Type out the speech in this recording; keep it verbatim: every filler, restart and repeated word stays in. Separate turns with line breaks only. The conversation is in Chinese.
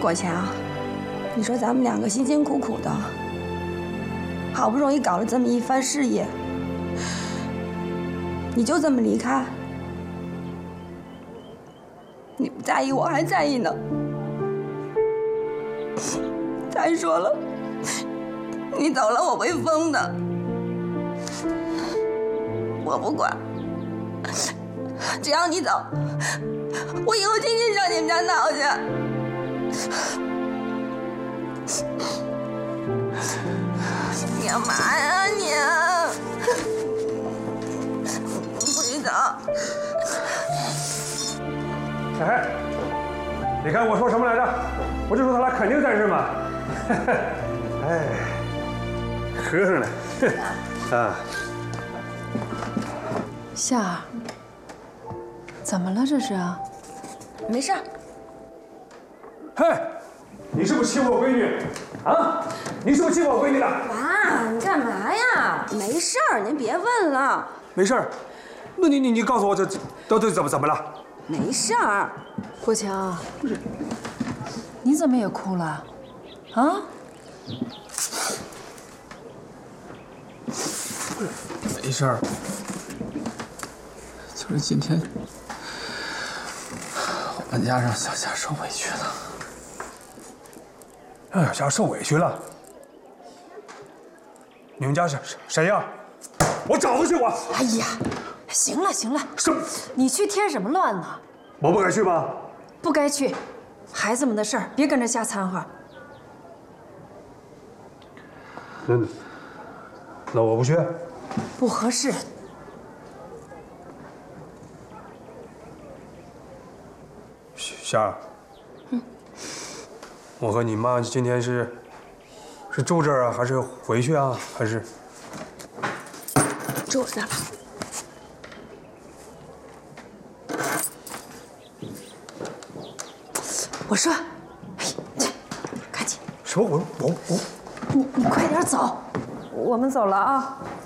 国强，你说咱们两个辛辛苦苦的，好不容易搞了这么一番事业，你就这么离开？你不在意，我还在意呢。再说了，你走了我会疯的，我不管，只要你走，我以后天天上你们家闹去。你干嘛呀你？不许走！
小黑，你看我说什么来着？我就说他俩肯定战士嘛。哎，和尚呢？啊。
夏儿，怎么了这是啊？
没事。
嘿，你是不是欺负我闺女？啊？你是不是欺负我闺女的？
爸，你干嘛呀？没事儿，您别问了。
没事儿。那你你你告诉我这到底怎么怎么了？
没事儿。
国强，你怎么也哭了？啊？
没事儿，就是今天我们家让小夏受委屈了。
让小夏受委屈了？你们家是谁呀？我找他去我。
哎呀，行了行了，
什么？
你去添什么乱呢？
我不该去吗？
不该去，孩子们的事儿别跟着瞎掺和。
那那我不去。
不合适。
夏儿，嗯，我和你妈今天是是住这儿啊，还是回去啊，还是
住这儿吧。
我说，哎，去，赶紧。
什么？我我我，
你你快点走。我们走了啊。